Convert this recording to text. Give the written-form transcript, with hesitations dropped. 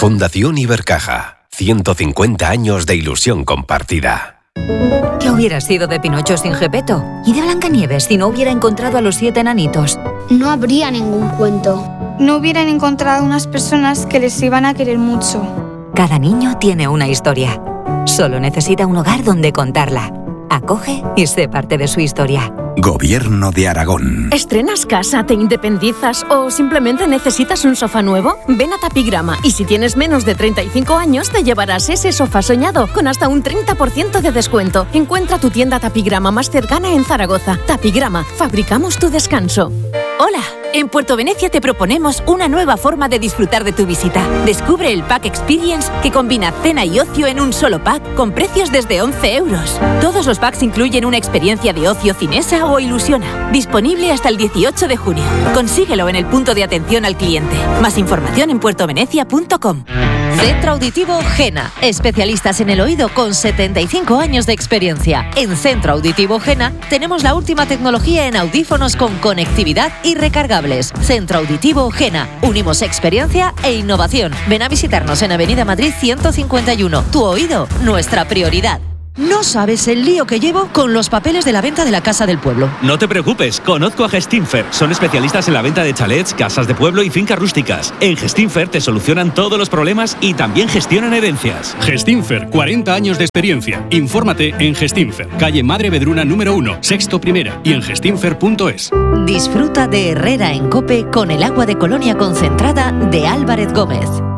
Fundación Ibercaja. 150 años de ilusión compartida. ¿Qué hubiera sido de Pinocho sin Gepetto? ¿Y de Blancanieves si no hubiera encontrado a los 7 enanitos? No habría ningún cuento. No hubieran encontrado unas personas que les iban a querer mucho. Cada niño tiene una historia. Solo necesita un hogar donde contarla. Acoge y sé parte de su historia. Gobierno de Aragón. ¿Estrenas casa, te independizas o simplemente necesitas un sofá nuevo? Ven a Tapigrama y si tienes menos de 35 años te llevarás ese sofá soñado con hasta un 30% de descuento. Encuentra tu tienda Tapigrama más cercana en Zaragoza. Tapigrama, fabricamos tu descanso. Hola, en Puerto Venecia te proponemos una nueva forma de disfrutar de tu visita. Descubre el Pack Experience que combina cena y ocio en un solo pack con precios desde 11 euros. Todos los packs incluyen una experiencia de ocio Cinesa o Ilusiona. Disponible hasta el 18 de junio. Consíguelo en el punto de atención al cliente. Más información en puertovenecia.com. Centro Auditivo Gena, especialistas en el oído con 75 años de experiencia. En Centro Auditivo Gena tenemos la última tecnología en audífonos con conectividad y recargables. Centro Auditivo Gena, unimos experiencia e innovación. Ven a visitarnos en Avenida Madrid 151. Tu oído, nuestra prioridad. No sabes el lío que llevo con los papeles de la venta de la casa del pueblo. No te preocupes, conozco a Gestinfer. Son especialistas en la venta de chalets, casas de pueblo y fincas rústicas. En Gestinfer te solucionan todos los problemas y también gestionan herencias. Gestinfer, 40 años de experiencia. Infórmate en Gestinfer, calle Madre Vedruna número 1, sexto primera y en gestinfer.es. Disfruta de Herrera en COPE con el agua de colonia concentrada de Álvarez Gómez.